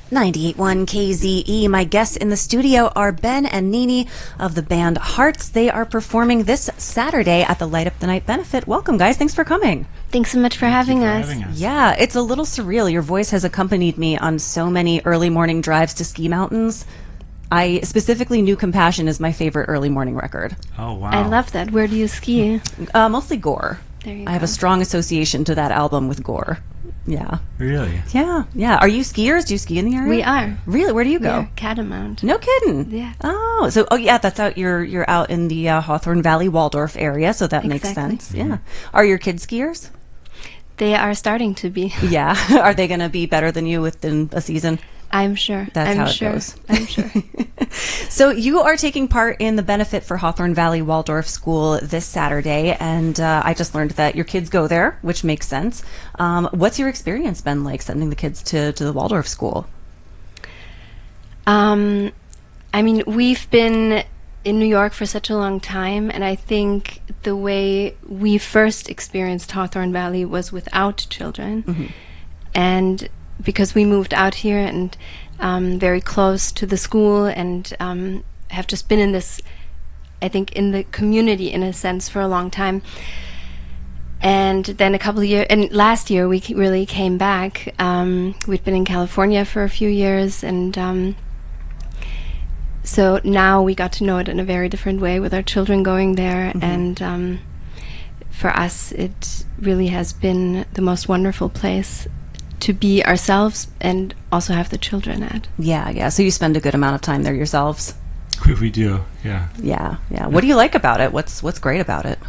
98.1 KZE. My guests in the studio are Ben and Nini of the band Hearts. They are performing this Saturday at the Light Up the Night benefit. Welcome, guys. Thanks for coming. Thanks so much for having us. Yeah, it's a little surreal. Your voice has accompanied me on so many early morning drives to ski mountains. I specifically knew Compassion is my favorite early morning record. Oh, wow. I love that. Where do you ski? Mostly Gore. There you I have go. a strong association to that album with Gore. Yeah. Really? Yeah. Are you skiers? Do you ski in the area? We are. Really? Where do you go? We're Catamount. No kidding. Yeah. Oh, yeah, that's out. You're out in the Hawthorne Valley, Waldorf area, so that makes Exactly. sense. Yeah. Are your kids skiers? They are starting to be. Yeah. Are they going to be better than you within a season? I'm sure. That's I'm how it sure. goes. I'm sure. So you are taking part in the benefit for Hawthorne Valley Waldorf School this Saturday, and I just learned that your kids go there, which makes sense. What's your experience been like sending the kids to the Waldorf School? I mean, we've been in New York for such a long time, and I think the way we first experienced Hawthorne Valley was without children. Mm-hmm. And because we moved out here and very close to the school and have just been in this, I think, in the community in a sense for a long time. And then a couple of years, and last year we really came back. We'd been in California for a few years, and so now we got to know it in a very different way with our children going there. Mm-hmm. And for us, it really has been the most wonderful place to be ourselves and also have the children at. Yeah. So you spend a good amount of time there yourselves? We do, yeah. Yeah. What do you like about it? What's great about it?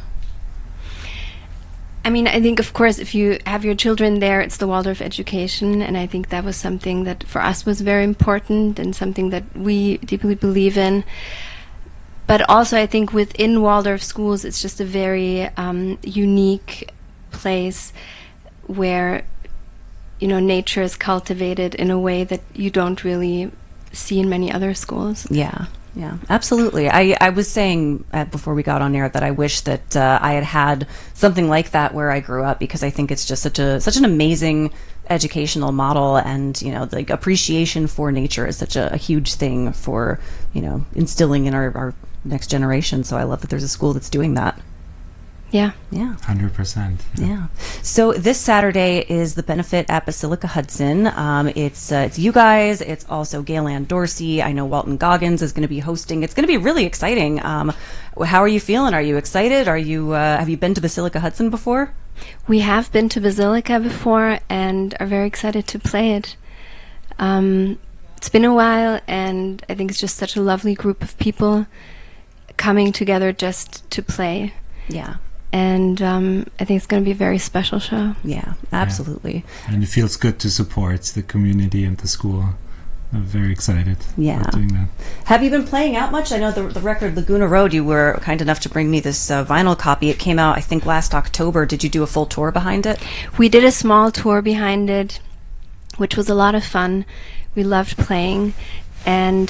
I mean, I think, of course, if you have your children there, it's the Waldorf education, and I think that was something that for us was very important and something that we deeply believe in. But also, I think within Waldorf schools, it's just a very unique place where, you know, nature is cultivated in a way that you don't really see in many other schools. Yeah, absolutely. I was saying before we got on air that I wish that I had something like that where I grew up, because I think it's just such an amazing educational model, and like appreciation for nature is such a huge thing for instilling in our next generation. So I love that there's a school that's doing that. Yeah. 100%. Yeah. So this Saturday is the benefit at Basilica Hudson. It's you guys. It's also Gail Ann Dorsey. I know Walton Goggins is going to be hosting. It's going to be really exciting. How are you feeling? Are you excited? Have you been to Basilica Hudson before? We have been to Basilica before and are very excited to play it. It's been a while, and I think it's just such a lovely group of people coming together just to play. Yeah. And I think it's going to be a very special show. Yeah, absolutely. Yeah. And it feels good to support the community and the school. I'm very excited about doing that. Have you been playing out much? I know the record Laguna Road, you were kind enough to bring me this vinyl copy. It came out, I think, last October. Did you do a full tour behind it? We did a small tour behind it, which was a lot of fun. We loved playing. And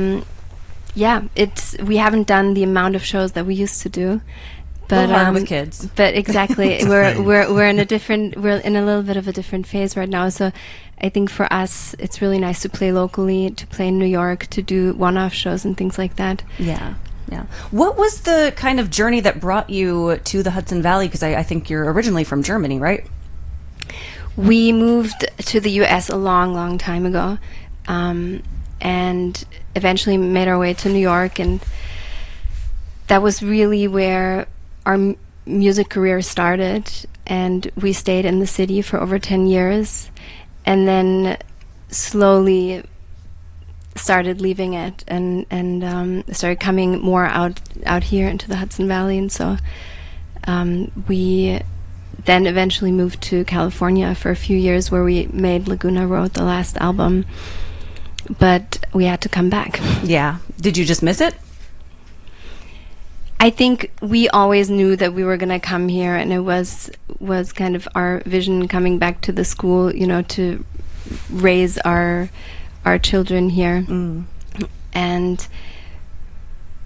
we haven't done the amount of shows that we used to do. But harder with kids. But exactly, we're in a little bit of a different phase right now. So I think for us, it's really nice to play locally, to play in New York, to do one-off shows and things like that. Yeah. What was the kind of journey that brought you to the Hudson Valley? Because I think you're originally from Germany, right? We moved to the U.S. a long, long time ago, and eventually made our way to New York, and that was really where our music career started, and we stayed in the city for over 10 years, and then slowly started leaving it and started coming more out here into the Hudson Valley. And so we then eventually moved to California for a few years, where we made Laguna Road, the last album, but we had to come back. Yeah. Did you just miss it? I think we always knew that we were going to come here, and it was kind of our vision coming back to the school, to raise our children here. And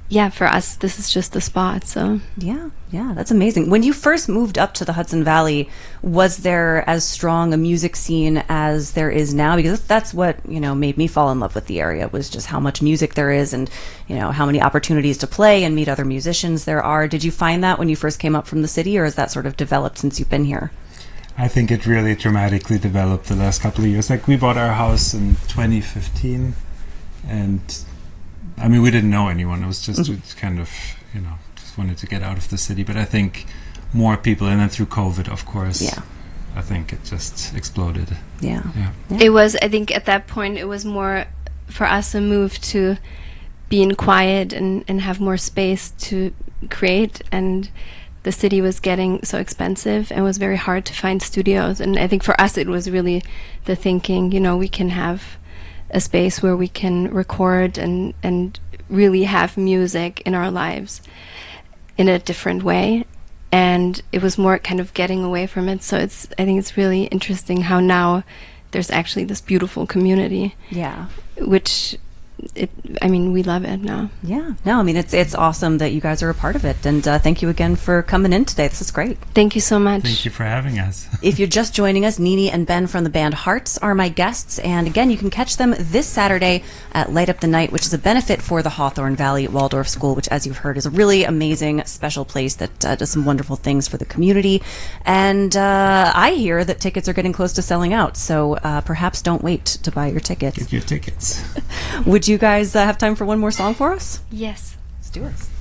yeah, for us, this is just the spot. So yeah, that's amazing. When you first moved up to the Hudson Valley, was there as strong a music scene as there is now? Because that's what, you know, made me fall in love with the area, was just how much music there is, and, you know, how many opportunities to play and meet other musicians there are. Did you find that when you first came up from the city, or has that sort of developed since you've been here? I think it really dramatically developed the last couple of years. Like, we bought our house in 2015, and I mean, we didn't know anyone. It was just kind of, you know, just wanted to get out of the city. But I think more people, and then through COVID, of course, I think it just exploded. Yeah. It was, I think at that point, it was more for us a move to be in quiet and have more space to create. And the city was getting so expensive and it was very hard to find studios. And I think for us, it was really the thinking, you know, we can have a space where we can record and really have music in our lives in a different way. And it was more kind of getting away from it. So I think it's really interesting how now there's actually this beautiful community. Yeah. Which we love it now. Yeah. No, I mean, it's awesome that you guys are a part of it. And thank you again for coming in today. This is great. Thank you so much. Thank you for having us. If you're just joining us, Nini and Ben from the band Hearts are my guests. And again, you can catch them this Saturday at Light Up the Night, which is a benefit for the Hawthorne Valley Waldorf School, which, as you've heard, is a really amazing, special place that does some wonderful things for the community. And I hear that tickets are getting close to selling out. So perhaps don't wait to buy your tickets. Get your tickets. Would you guys have time for one more song for us? Yes. Let's do it.